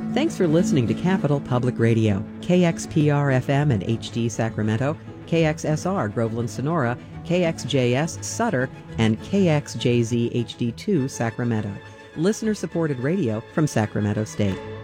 Thanks for listening to Capital Public Radio, KXPR-FM and HD Sacramento, KXSR Groveland Sonora, KXJS Sutter, and KXJZ HD2 Sacramento. Listener-supported radio from Sacramento State.